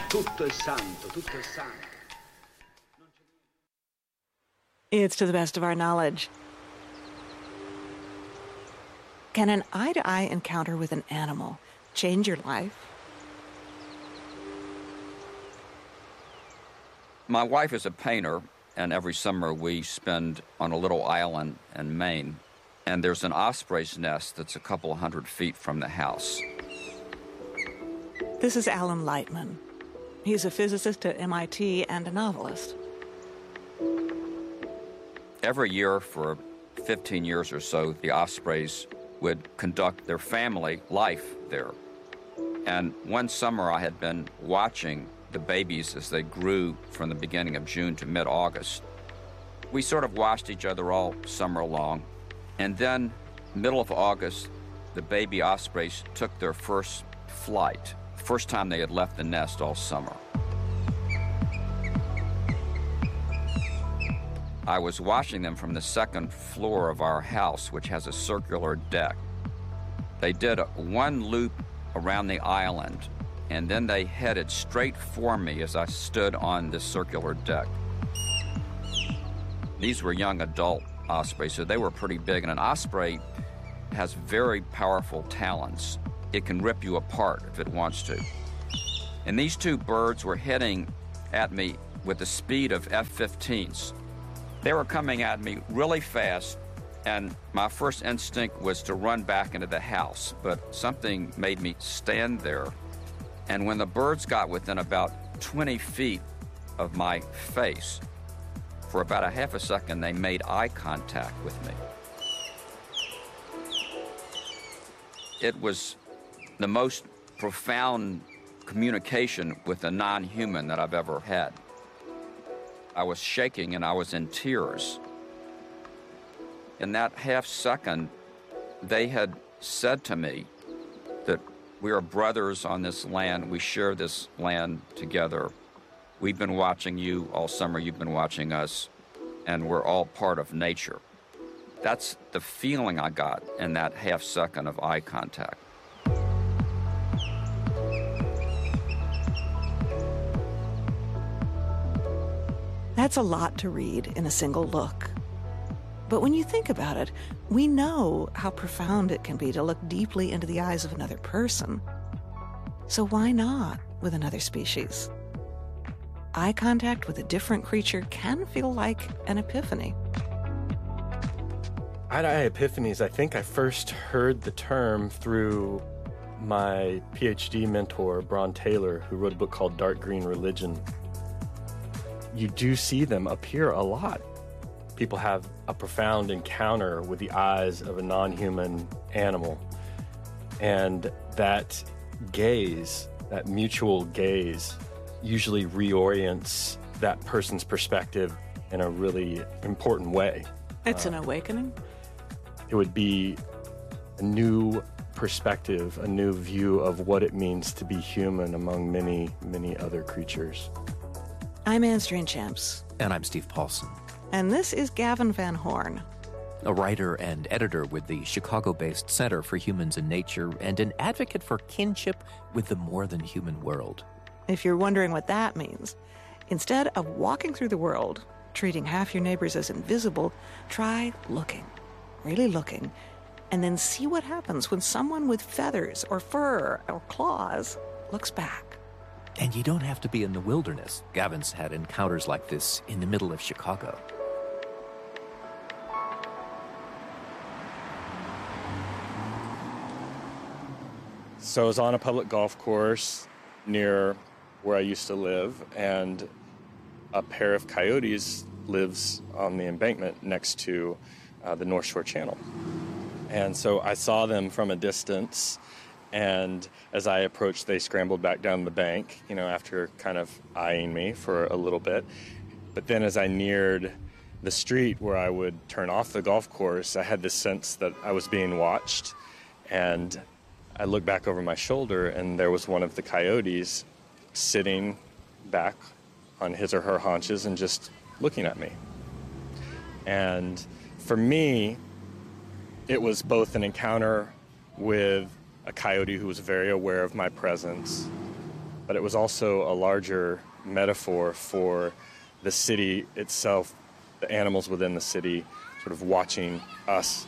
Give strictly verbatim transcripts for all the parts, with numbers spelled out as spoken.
Tutto è santo, tutto è santo. It's to the best of our knowledge. Can an eye-to-eye encounter with an animal change your life? My wife is a painter, and every summer we spend on a little island in Maine, and there's an osprey's nest that's a couple hundred feet from the house. This is Alan Lightman. He's a physicist at M I T and a novelist. Every year for fifteen years or so, the ospreys would conduct their family life there. And one summer I had been watching the babies as they grew from the beginning of June to mid-August. We sort of watched each other all summer long. And then, middle of August, the baby ospreys took their first flight, the first time they had left the nest all summer. I was watching them from the second floor of our house, which has a circular deck. They did a, one loop around the island, and then they headed straight for me as I stood on this circular deck. These were young adult ospreys, so they were pretty big, and an osprey has very powerful talons. It can rip you apart if it wants to. And these two birds were heading at me with the speed of F fifteens. They were coming at me really fast, and my first instinct was to run back into the house, but something made me stand there. And when the birds got within about twenty feet of my face, for about a half a second, they made eye contact with me. It was the most profound communication with a non-human that I've ever had. I was shaking and I was in tears. In that half second, they had said to me that we are brothers on this land. We share this land together. We've been watching you all summer. You've been watching us, and we're all part of nature. That's the feeling I got in that half second of eye contact. That's a lot to read in a single look. But when you think about it, we know how profound it can be to look deeply into the eyes of another person. So why not with another species? Eye contact with a different creature can feel like an epiphany. Eye-to-eye epiphanies, I think I first heard the term through my PhD mentor, Bron Taylor, who wrote a book called Dark Green Religion. You do see them appear a lot. People have a profound encounter with the eyes of a non-human animal. And that gaze, that mutual gaze, usually reorients that person's perspective in a really important way. It's uh, an awakening. It would be a new perspective, a new view of what it means to be human among many, many other creatures. I'm Anne Strainchamps. And I'm Steve Paulson. And this is Gavin Van Horn, a writer and editor with the Chicago-based Center for Humans and Nature and an advocate for kinship with the more-than-human world. If you're wondering what that means, instead of walking through the world, treating half your neighbors as invisible, try looking, really looking, and then see what happens when someone with feathers or fur or claws looks back. And you don't have to be in the wilderness. Gavin's had encounters like this in the middle of Chicago. So I was on a public golf course near where I used to live, and a pair of coyotes lives on the embankment next to uh, the North Shore Channel. And so I saw them from a distance, and as I approached, they scrambled back down the bank, you know, after kind of eyeing me for a little bit. But then as I neared the street where I would turn off the golf course, I had this sense that I was being watched, and I looked back over my shoulder, and there was one of the coyotes sitting back on his or her haunches and just looking at me. And for me, it was both an encounter with a coyote who was very aware of my presence, but it was also a larger metaphor for the city itself, the animals within the city, sort of watching us.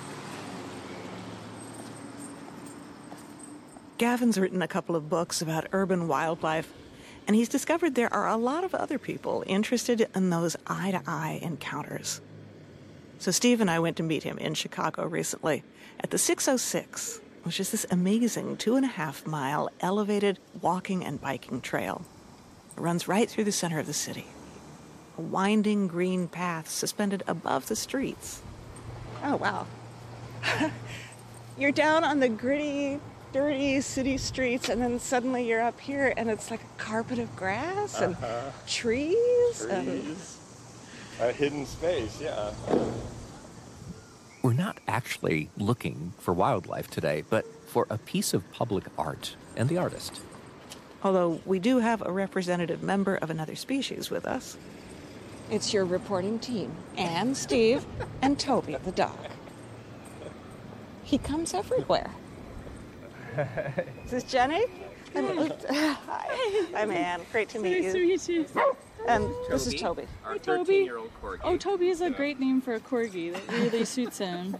Gavin's written a couple of books about urban wildlife, and he's discovered there are a lot of other people interested in those eye-to-eye encounters. So Steve and I went to meet him in Chicago recently at the six oh six, which is this amazing two-and-a-half-mile elevated walking and biking trail. It runs right through the center of the city. A winding green path suspended above the streets. Oh, wow. You're down on the gritty, dirty city streets, and then suddenly you're up here, and it's like a carpet of grass and Uh-huh. trees. Trees. And A hidden space, yeah. We're not actually looking for wildlife today, but for a piece of public art and the artist. although we do have a representative member of another species with us. It's your reporting team, Anne, Steve, and Toby, the dog. He comes everywhere. Is this Jenny? I'm, hi. I'm Anne. Great to meet Nice you. to meet you. And this is Toby. Our Hey, Toby. thirteen-year-old corgi. Oh, Toby is a great name for a corgi. That really suits him.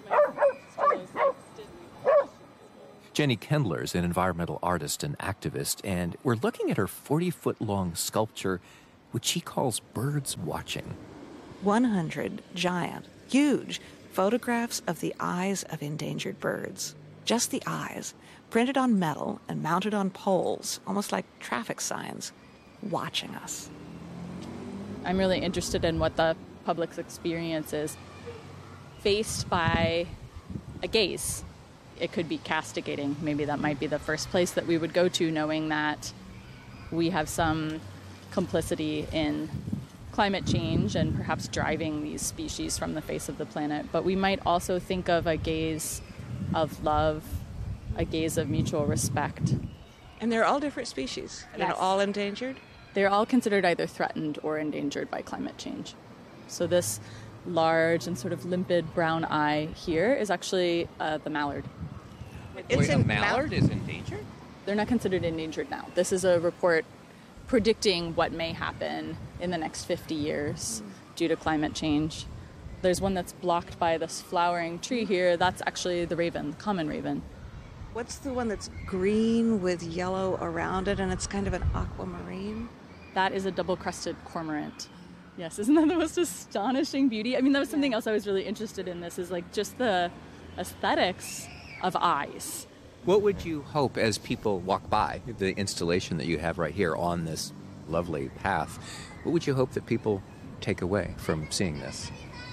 Jenny Kendler's an environmental artist and activist, and we're looking at her forty-foot-long sculpture, which she calls Birds Watching. one hundred giant, huge photographs of the eyes of endangered birds. Just the eyes, printed on metal and mounted on poles, almost like traffic signs, watching us. I'm really interested in what the public's experience is faced by a gaze. It could be castigating. Maybe that might be the first place that we would go to, knowing that we have some complicity in climate change and perhaps driving these species from the face of the planet. But we might also think of a gaze of love, a gaze of mutual respect. And they're all different species, and Yes. they're all endangered. They're all considered either threatened or endangered by climate change. So this large and sort of limpid brown eye here is actually uh, the mallard. It's Wait, a in mallard is endangered? They're not considered endangered now. This is a report predicting what may happen in the next fifty years due to climate change. There's one that's blocked by this flowering tree here. That's actually the raven, the common raven. What's the one that's green with yellow around it, and it's kind of an aquamarine? That is a double-crested cormorant. Yes, isn't that the most astonishing beauty? I mean, that was something else I was really interested in. This is like just the aesthetics of eyes. What would you hope as people walk by the installation that you have right here on this lovely path? What would you hope that people take away from seeing this?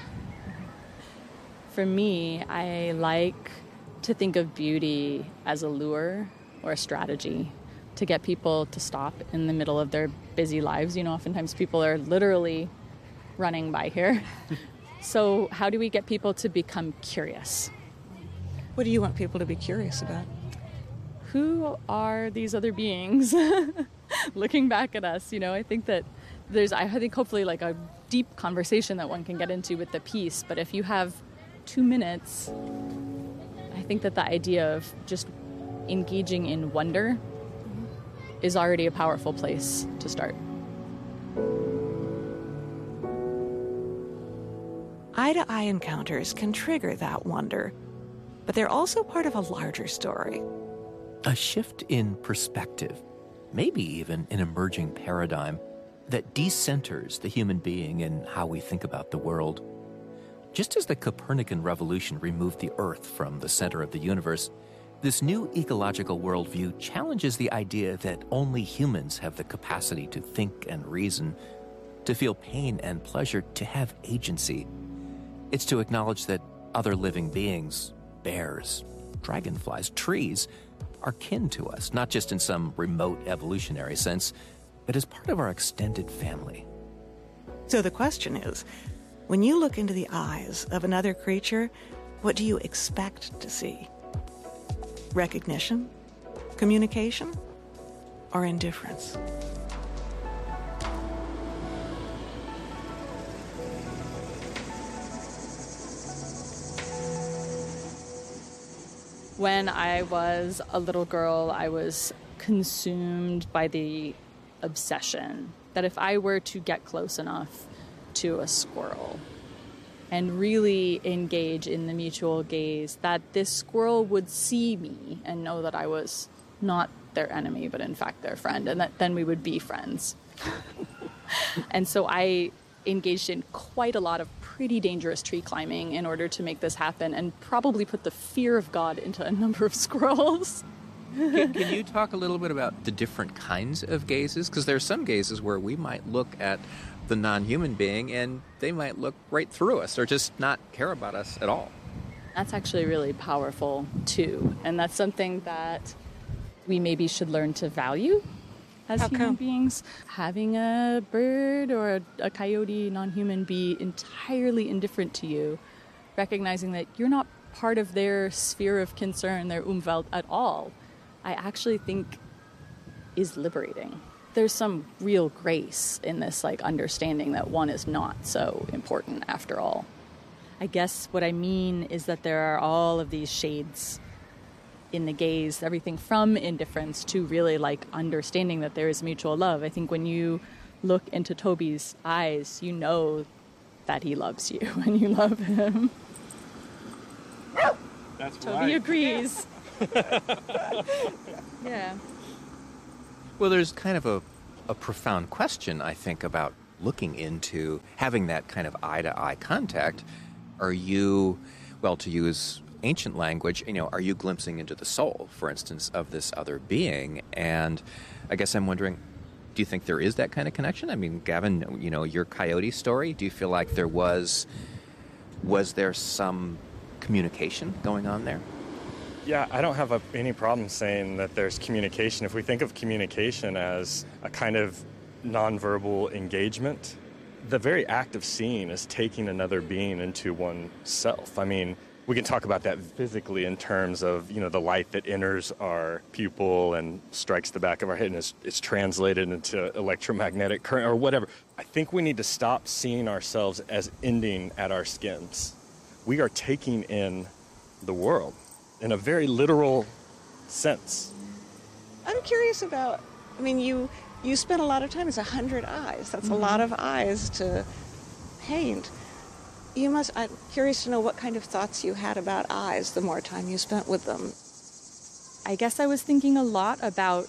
For me, I like to think of beauty as a lure or a strategy to get people to stop in the middle of their busy lives. You know, oftentimes people are literally running by here. So how do we get people to become curious? What do you want people to be curious about? Who are these other beings looking back at us? You know, I think that there's, I think hopefully like a deep conversation that one can get into with the piece. But if you have two minutes, I think that the idea of just engaging in wonder is already a powerful place to start. Eye-to-eye encounters can trigger that wonder, but they're also part of a larger story. A shift in perspective, maybe even an emerging paradigm that decenters the human being and how we think about the world. Just as the Copernican revolution removed the Earth from the center of the universe, this new ecological worldview challenges the idea that only humans have the capacity to think and reason, to feel pain and pleasure, to have agency. It's to acknowledge that other living beings, bears, dragonflies, trees, are kin to us, not just in some remote evolutionary sense, but as part of our extended family. So the question is, when you look into the eyes of another creature, what do you expect to see? Recognition, communication, or indifference? When I was a little girl, I was consumed by the obsession that if I were to get close enough to a squirrel and really engage in the mutual gaze, that this squirrel would see me and know that I was not their enemy, but in fact their friend, and that then we would be friends. And so I engaged in quite a lot of pretty dangerous tree climbing in order to make this happen, and probably put the fear of God into a number of squirrels. Can, can you talk a little bit about the different kinds of gazes? Because there are some gazes where we might look at the non-human being and they might look right through us or just not care about us at all. That's actually really powerful too, and that's something that we maybe should learn to value as How human come? beings. Having a bird or a, a coyote, non-human, be entirely indifferent to you, recognizing that you're not part of their sphere of concern, their Umwelt at all, I actually think is liberating. There's some real grace in this, like, understanding that one is not so important after all. I guess what I mean is that there are all of these shades in the gaze, everything from indifference to really, like, understanding that there is mutual love. I think when you look into Toby's eyes, you know that he loves you and you love him. That's Toby right. agrees. Yeah. Well, there's kind of a, a profound question, I think, about looking into having that kind of eye-to-eye contact. Are you, well, to use ancient language, you know, are you glimpsing into the soul, for instance, of this other being? And I guess I'm wondering, do you think there is that kind of connection? I mean, Gavin, you know, your coyote story, do you feel like there was, was there some communication going on there? Yeah, I don't have a, any problem saying that there's communication. If we think of communication as a kind of nonverbal engagement, the very act of seeing is taking another being into oneself. I mean, we can talk about that physically in terms of, you know, the light that enters our pupil and strikes the back of our head and is, is translated into electromagnetic current or whatever. I think we need to stop seeing ourselves as ending at our skins. We are taking in the world in a very literal sense. I'm curious about, I mean, you you spent a lot of time, it's a hundred eyes. That's mm-hmm. a lot of eyes to paint. You must, I'm curious to know what kind of thoughts you had about eyes the more time you spent with them. I guess I was thinking a lot about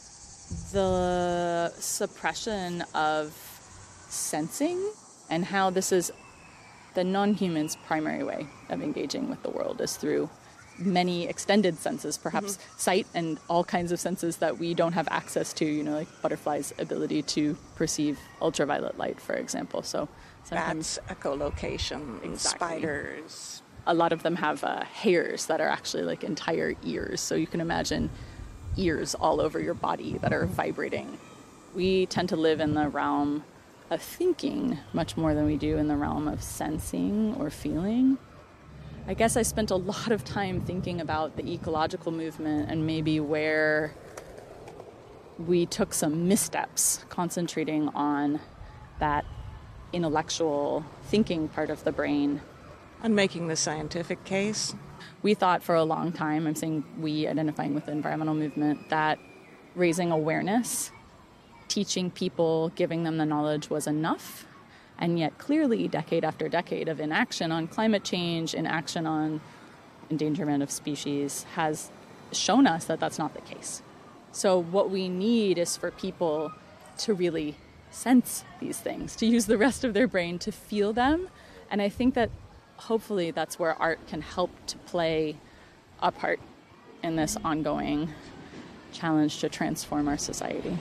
the suppression of sensing and how this is the non-human's primary way of engaging with the world is through many extended senses, perhaps mm-hmm. sight and all kinds of senses that we don't have access to, you know, like butterflies' ability to perceive ultraviolet light, for example. So sometimes bats, echolocation, exactly. spiders. A lot of them have uh, hairs that are actually like entire ears. So you can imagine ears all over your body that are vibrating. We tend to live in the realm of thinking much more than we do in the realm of sensing or feeling. I guess I spent a lot of time thinking about the ecological movement and maybe where we took some missteps, concentrating on that intellectual thinking part of the brain. On making the scientific case? We thought for a long time, I'm saying we identifying with the environmental movement, that raising awareness, teaching people, giving them the knowledge was enough. And yet clearly, decade after decade of inaction on climate change, inaction on endangerment of species has shown us that that's not the case. So what we need is for people to really sense these things, to use the rest of their brain to feel them. And I think that hopefully that's where art can help to play a part in this ongoing challenge to transform our society.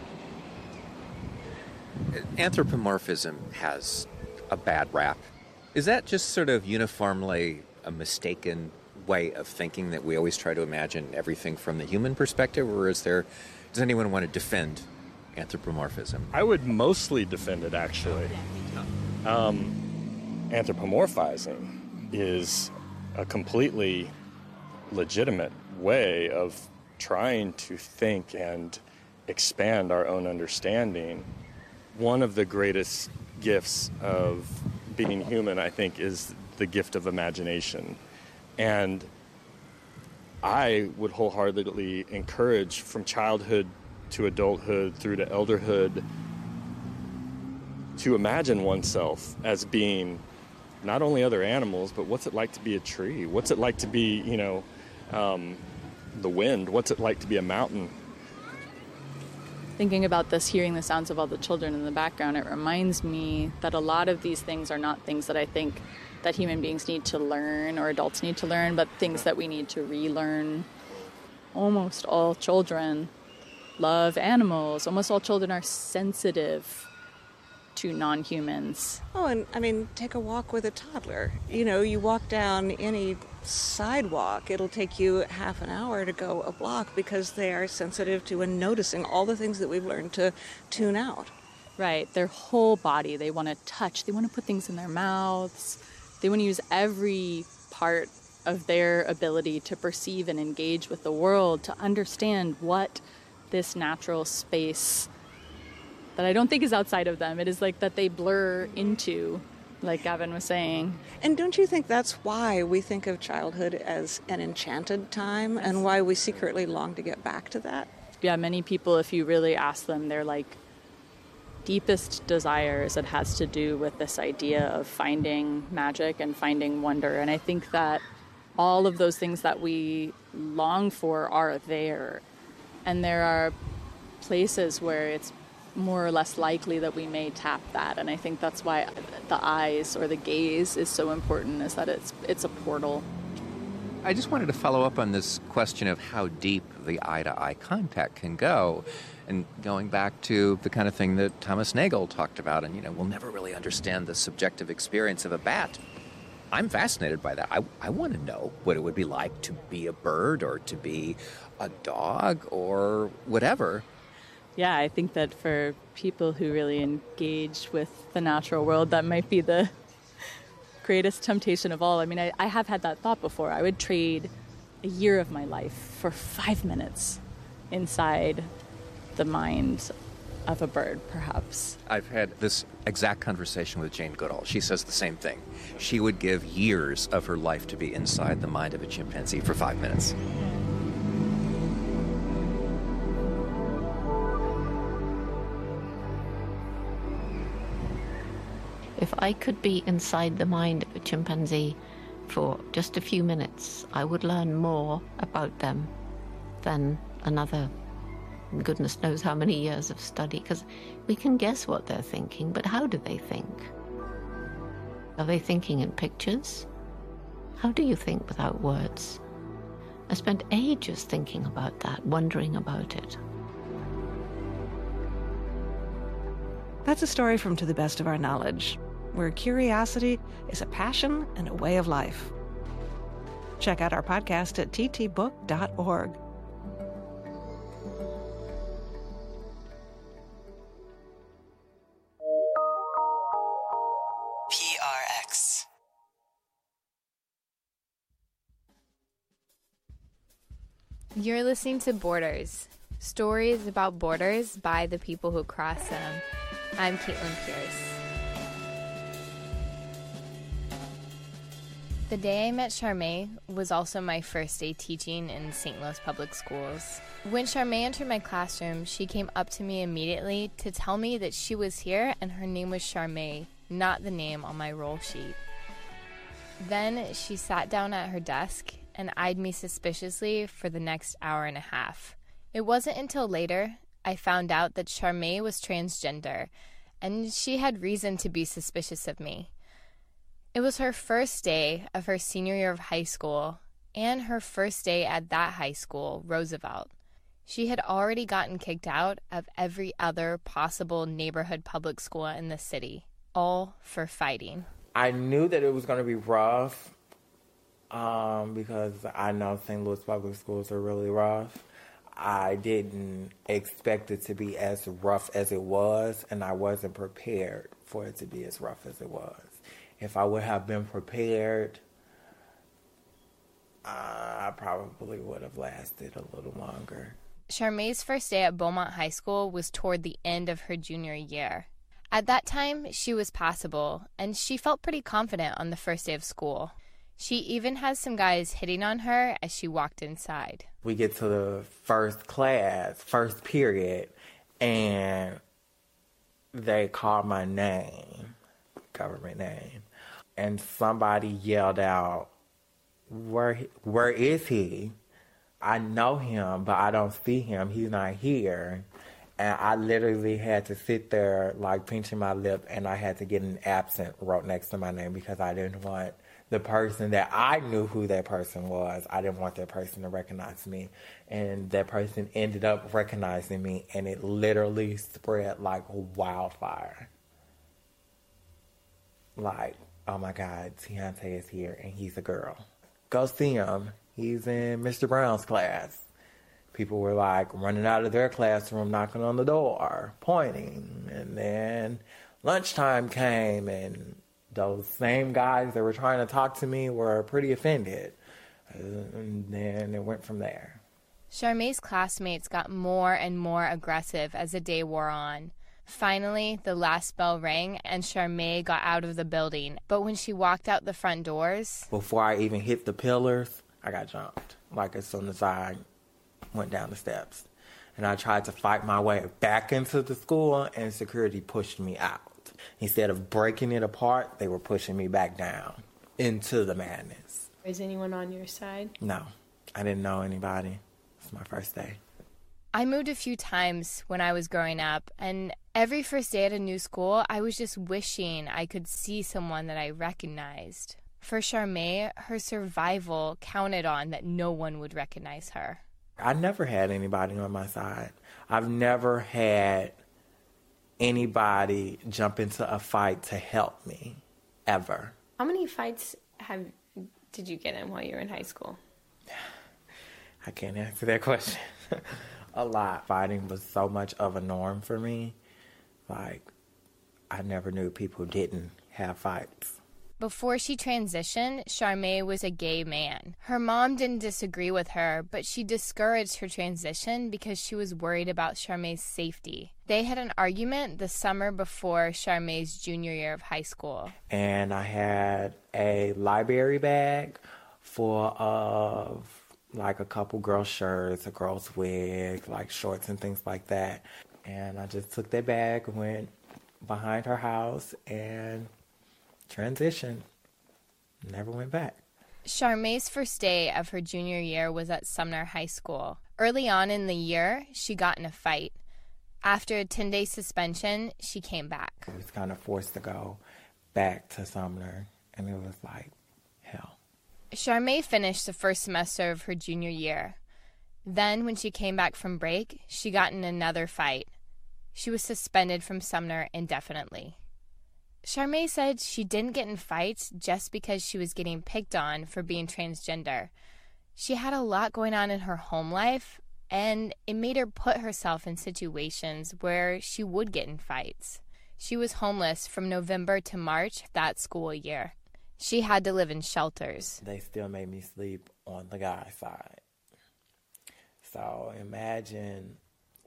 Anthropomorphism has a bad rap. Is that just sort of uniformly a mistaken way of thinking, that we always try to imagine everything from the human perspective, or is there, does anyone want to defend anthropomorphism? I would mostly defend it, actually. Um, anthropomorphizing is a completely legitimate way of trying to think and expand our own understanding. One of the greatest gifts of being human, I think, is the gift of imagination. And I would wholeheartedly encourage from childhood to adulthood through to elderhood to imagine oneself as being not only other animals, but what's it like to be a tree? What's it like to be, you know, um, the wind? What's it like to be a mountain? Thinking about this, hearing the sounds of all the children in the background, it reminds me that a lot of these things are not things that I think that human beings need to learn or adults need to learn, but things that we need to relearn. Almost all children love animals. Almost all children are sensitive to non-humans. Oh, and I mean, take a walk with a toddler. You know, you walk down any sidewalk, it'll take you half an hour to go a block because they are sensitive to and noticing all the things that we've learned to tune out. Right. Their whole body, they want to touch, they want to put things in their mouths. They want to use every part of their ability to perceive and engage with the world, to understand what this natural space that I don't think is outside of them. It is like that they blur into, like Gavin was saying. And don't you think that's why we think of childhood as an enchanted time and why we secretly long to get back to that? Yeah, many people, if you really ask them, their like deepest desires, it has to do with this idea of finding magic and finding wonder. And I think that all of those things that we long for are there. And there are places where it's more or less likely that we may tap that. And I think that's why the eyes or the gaze is so important, is that it's it's a portal. I just wanted to follow up on this question of how deep the eye-to-eye contact can go. And going back to the kind of thing that Thomas Nagel talked about, and, you know, we'll never really understand the subjective experience of a bat. I'm fascinated by that. I, I want to know what it would be like to be a bird or to be a dog or whatever. Yeah, I think that for people who really engage with the natural world, that might be the greatest temptation of all. I mean, I, I have had that thought before. I would trade a year of my life for five minutes inside the mind of a bird, perhaps. I've had this exact conversation with Jane Goodall. She says the same thing. She would give years of her life to be inside the mind of a chimpanzee for five minutes. If I could be inside the mind of a chimpanzee for just a few minutes, I would learn more about them than another goodness knows how many years of study, because we can guess what they're thinking, but how do they think? Are they thinking in pictures? How do you think without words? I spent ages thinking about that, wondering about it. That's a story from To the Best of Our Knowledge, where curiosity is a passion and a way of life. Check out our podcast at t t book dot org. P R X. You're listening to Borders, stories about borders by the people who cross them. I'm Caitlin Pierce. The day I met Charmaine was also my first day teaching in Saint Louis Public Schools. When Charmaine entered my classroom, she came up to me immediately to tell me that she was here and her name was Charmaine, not the name on my roll sheet. Then she sat down at her desk and eyed me suspiciously for the next hour and a half. It wasn't until later I found out that Charmaine was transgender, and she had reason to be suspicious of me. It was her first day of her senior year of high school, and her first day at that high school, Roosevelt. She had already gotten kicked out of every other possible neighborhood public school in the city, all for fighting. I knew that it was going to be rough um, because I know Saint Louis Public Schools are really rough. I didn't expect it to be as rough as it was, and I wasn't prepared for it to be as rough as it was. If I would have been prepared, uh, I probably would have lasted a little longer. Charmaine's first day at Beaumont High School was toward the end of her junior year. At that time, she was passable, and she felt pretty confident on the first day of school. She even has some guys hitting on her as she walked inside. We get to the first class, first period, and they call my name, government name, and somebody yelled out, where, where is he? I know him, but I don't see him. He's not here. And I literally had to sit there, like, pinching my lip, and I had to get an absent wrote next to my name because I didn't want the person that I knew who that person was. I didn't want that person to recognize me. And that person ended up recognizing me, and it literally spread like wildfire. Like, oh my God, Tiante is here, and he's a girl. Go see him. He's in Mister Brown's class. People were like running out of their classroom, knocking on the door, pointing. And then lunchtime came, and those same guys that were trying to talk to me were pretty offended. And then it went from there. Charmaine's classmates got more and more aggressive as the day wore on. Finally, the last bell rang and Charmaine got out of the building. But when she walked out the front doors... Before I even hit the pillars, I got jumped. Like, as soon as I went down the steps. And I tried to fight my way back into the school, and security pushed me out. Instead of breaking it apart, they were pushing me back down into the madness. Is anyone on your side? No, I didn't know anybody. It's my first day. I moved a few times when I was growing up, and every first day at a new school, I was just wishing I could see someone that I recognized. For Charmaine, her survival counted on that no one would recognize her. I never had anybody on my side. I've never had anybody jump into a fight to help me, ever. How many fights have did you get in while you were in high school? I can't answer that question. A lot. Fighting was so much of a norm for me. Like, I never knew people didn't have fights. Before she transitioned, Charmaine was a gay man. Her mom didn't disagree with her, but she discouraged her transition because she was worried about Charmaine's safety. They had an argument the summer before Charmaine's junior year of high school. And I had a library bag full of, like, a couple girl shirts, a girl's wig, like shorts and things like that. And I just took that bag and went behind her house and transitioned. Never went back. Charmaine's first day of her junior year was at Sumner High School. Early on in the year, she got in a fight. After a ten-day suspension, she came back. I was kind of forced to go back to Sumner, and it was like hell. Charmaine finished the first semester of her junior year. Then, when she came back from break, she got in another fight. She was suspended from Sumner indefinitely. Charmaine said she didn't get in fights just because she was getting picked on for being transgender. She had a lot going on in her home life, and it made her put herself in situations where she would get in fights. She was homeless from November to March that school year. She had to live in shelters. They still made me sleep on the guy's side. So imagine,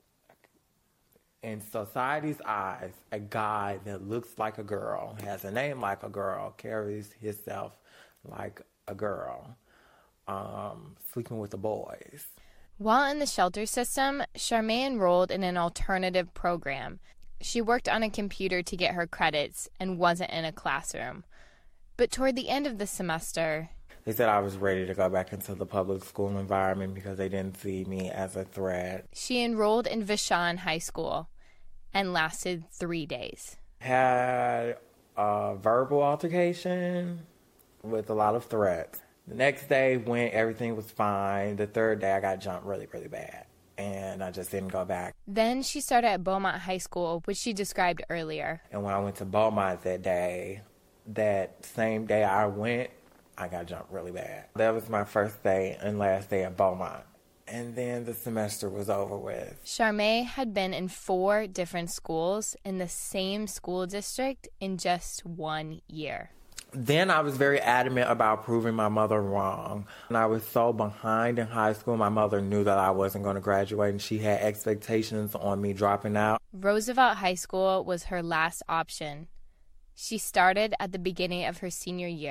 in society's eyes, a guy that looks like a girl, has a name like a girl, carries himself like a girl, um, sleeping with the boys. While in the shelter system, Charmaine enrolled in an alternative program. She worked on a computer to get her credits and wasn't in a classroom. But toward the end of the semester, they said I was ready to go back into the public school environment because they didn't see me as a threat. She enrolled in Vashon High School and lasted three days. Had a verbal altercation with a lot of threats. The next day, when everything was fine, the third day I got jumped really, really bad. And I just didn't go back. Then she started at Beaumont High School, which she described earlier. And when I went to Beaumont that day, that same day I went, I got jumped really bad. That was my first day and last day at Beaumont. And then the semester was over with. Charmaine had been in four different schools in the same school district in just one year. Then I was very adamant about proving my mother wrong. And I was so behind in high school, my mother knew that I wasn't going to graduate, and she had expectations on me dropping out. Roosevelt High School was her last option. She started at the beginning of her senior year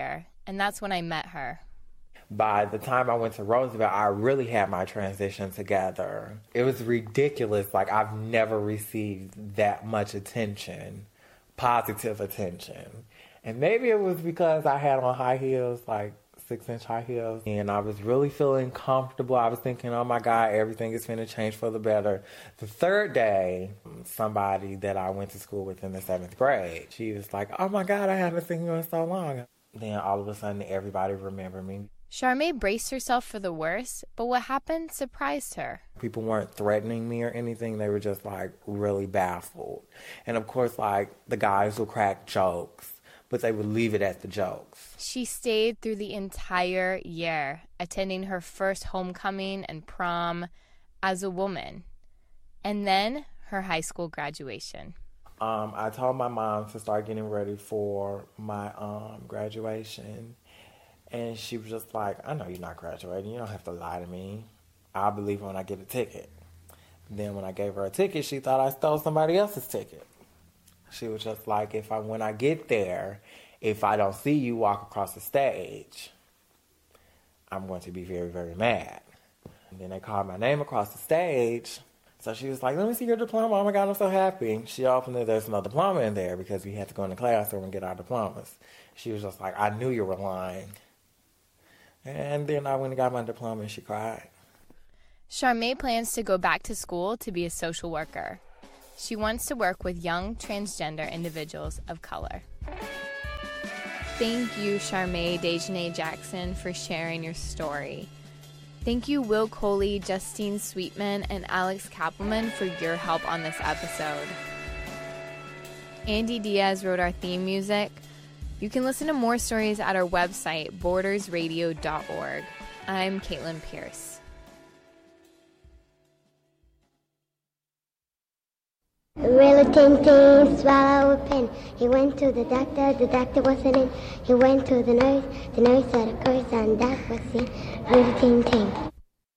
and that's when I met her. By the time I went to Roosevelt, I really had my transition together. It was ridiculous. Like, I've never received that much attention, positive attention. And maybe it was because I had on high heels, like six-inch high heels, and I was really feeling comfortable. I was thinking, oh my God, everything is going to change for the better. The third day, somebody that I went to school with in the seventh grade, she was like, oh my God, I haven't seen you in so long. Then all of a sudden, everybody remembered me. Charmaine braced herself for the worst, but what happened surprised her. People weren't threatening me or anything. They were just, like, really baffled. And, of course, like, the guys would crack jokes, but they would leave it at the jokes. She stayed through the entire year, attending her first homecoming and prom as a woman, and then her high school graduation. Um, I told my mom to start getting ready for my um, graduation. And she was just like, I know you're not graduating. You don't have to lie to me. I'll believe when I get a ticket. Then when I gave her a ticket, she thought I stole somebody else's ticket. She was just like, if I when I get there, if I don't see you walk across the stage, I'm going to be very, very mad. And then they called my name across the stage. So she was like, let me see your diploma. Oh my God, I'm so happy. She opened it. There's no diploma in there because we had to go in the classroom and get our diplomas. She was just like, I knew you were lying. And then I went and got my diploma and she cried. Charmaine plans to go back to school to be a social worker. She wants to work with young transgender individuals of color. Thank you, Charmaine Dejanay Jackson, for sharing your story. Thank you, Will Coley, Justine Sweetman, and Alex Kappelman for your help on this episode. Andy Diaz wrote our theme music. You can listen to more stories at our website, borders radio dot org. I'm Caitlin Pierce. Really ting ting, swallow a pin. He went to the doctor, the doctor wasn't in. He went to the nurse, the nurse said of course, and that was it. Really ting ting.